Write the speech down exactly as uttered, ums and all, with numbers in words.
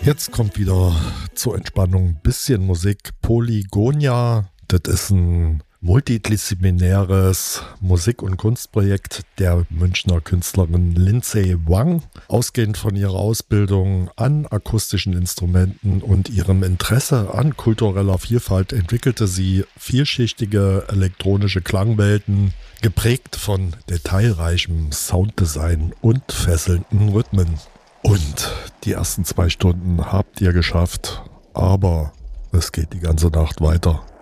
Jetzt kommt wieder zur Entspannung ein bisschen Musik. Polygonia, das ist ein multidisziplinäres Musik- und Kunstprojekt der Münchner Künstlerin Lindsay Wang. Ausgehend von ihrer Ausbildung an akustischen Instrumenten und ihrem Interesse an kultureller Vielfalt entwickelte sie vielschichtige elektronische Klangwelten, geprägt von detailreichem Sounddesign und fesselnden Rhythmen. Und die ersten zwei Stunden habt ihr geschafft, aber es geht die ganze Nacht weiter.